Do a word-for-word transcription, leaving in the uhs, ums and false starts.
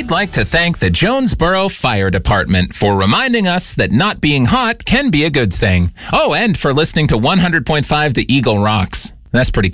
we'd like to thank the Jonesboro Fire Department for reminding us that not being hot can be a good thing. Oh, and for listening to one hundred point five The Eagle Rocks. That's pretty cool.